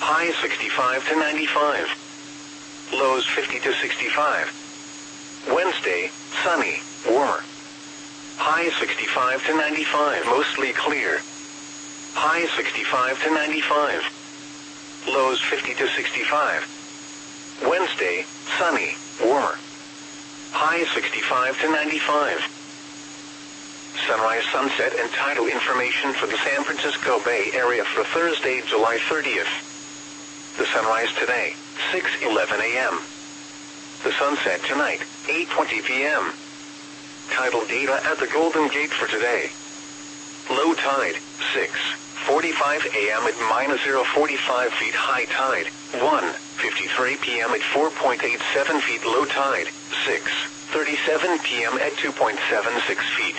Highs 65 to 95. Lows 50 to 65. Wednesday, sunny, warmer. Highs 65 to 95, mostly clear. Highs 65 to 95. Lows 50 to 65. Wednesday, sunny, warmer. Highs 65 to 95. Sunrise, sunset, and tidal information for the San Francisco Bay Area for Thursday, July 30th. The sunrise today, 6:11 a.m. The sunset tonight, 8:20 p.m. Tidal data at the Golden Gate for today. Low tide, 6:45 a.m. at -0.45 feet. High tide, 1:53 p.m. at 4.87 feet. Low tide, 6:37 p.m. at 2.76 feet.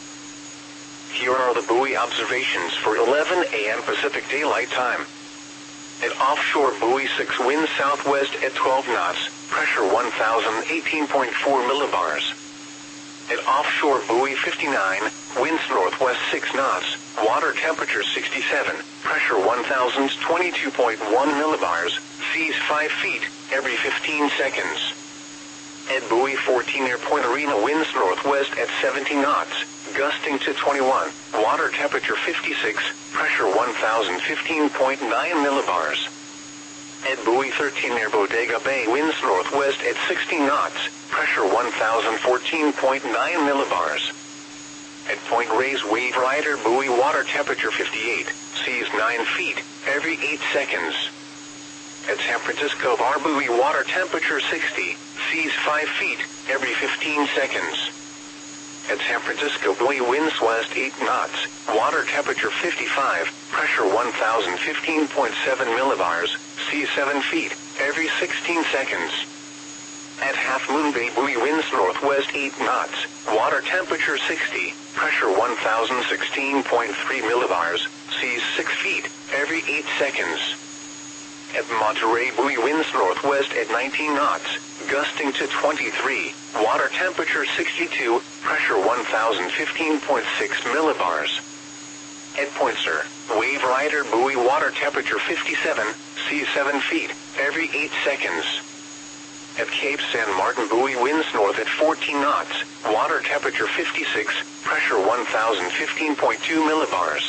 Here are the buoy observations for 11 a.m. Pacific Daylight Time. At offshore buoy 6, wind southwest at 12 knots, pressure 1,018.4 millibars. At offshore buoy 59, winds northwest 6 knots, water temperature 67, pressure 1,022.1 millibars, seas 5 feet, every 15 seconds. At buoy 14 near Point Arena, winds northwest at 17 knots, gusting to 21, water temperature 56, pressure 1,015.9 millibars. At buoy 13 near Bodega Bay, winds northwest at 16 knots, pressure 1,014.9 millibars. At Point Reyes Wave Rider buoy, water temperature 58, seas 9 feet, every 8 seconds. At San Francisco Bar buoy, water temperature 60, seas 5 feet, every 15 seconds. At San Francisco buoy, winds west 8 knots, water temperature 55, pressure 1,015.7 millibars, seas 7 feet, every 16 seconds. At Half Moon Bay buoy, winds northwest 8 knots, water temperature 60, pressure 1,016.3 millibars, seas 6 feet, every 8 seconds. At Monterey buoy, winds northwest at 19 knots, gusting to 23, water temperature 62, pressure 1,015.6 millibars. At Point Sur, Wave Rider buoy, water temperature 57, seas 7 feet, every 8 seconds. At Cape San Martin buoy, winds north at 14 knots, water temperature 56, pressure 1,015.2 millibars.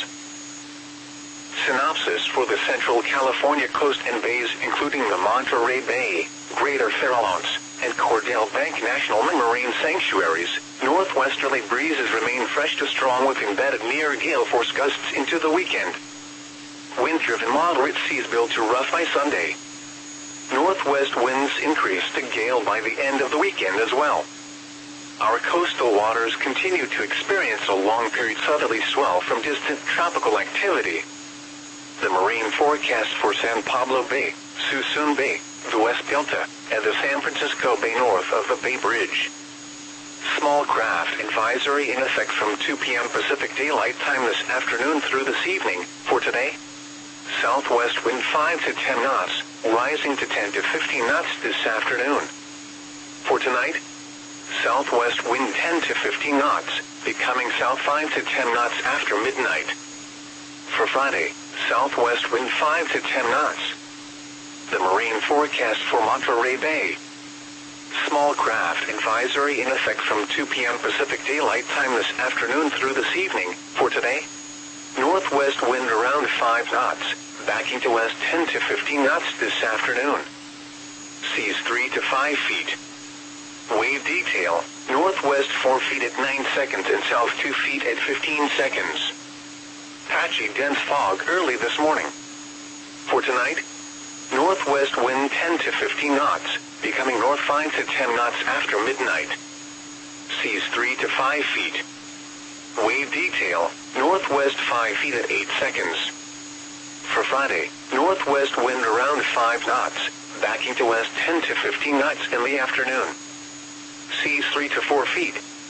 Synopsis for the Central California coast and bays, including the Monterey Bay, Greater Farallones, and Cordell Bank National Marine Sanctuaries. Northwesterly breezes remain fresh to strong with embedded near gale force gusts into the weekend. Wind-driven moderate seas build to rough by Sunday. Northwest winds increase to gale by the end of the weekend as well. Our coastal waters continue to experience a long-period southerly swell from distant tropical activity. The marine forecast for San Pablo Bay, Suisun Bay, the West Delta, and the San Francisco Bay north of the Bay Bridge. Small craft advisory in effect from 2 p.m. Pacific Daylight Time this afternoon through this evening. For today, southwest wind 5 to 10 knots, rising to 10 to 15 knots this afternoon. For tonight, southwest wind 10 to 15 knots, becoming south 5 to 10 knots after midnight. For Friday, southwest wind 5 to 10 knots. The marine forecast for Monterey Bay. Small craft advisory in effect from 2 p.m. Pacific Daylight Time this afternoon through this evening. For today, northwest wind around 5 knots, backing to west 10 to 15 knots this afternoon. Seas 3 to 5 feet. Wave detail, northwest 4 feet at 9 seconds and south 2 feet at 15 seconds. Patchy dense fog early this morning. For tonight, northwest wind 10 to 15 knots, becoming north 5 to 10 knots after midnight. Seas 3 to 5 feet. Wave detail, northwest 5 feet at 8 seconds. For Friday, northwest wind around 5 knots, backing to west 10 to 15 knots in the afternoon. Seas 3 to 4 feet.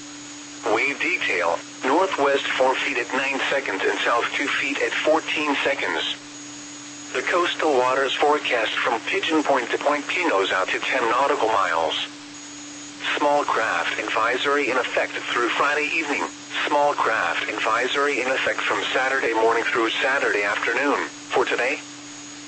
Wave detail, northwest 4 feet at 9 seconds and south 2 feet at 14 seconds. The coastal waters forecast from Pigeon Point to Point Pinos out to 10 nautical miles. Small craft advisory in effect through Friday evening. Small craft advisory in effect from Saturday morning through Saturday afternoon. For today,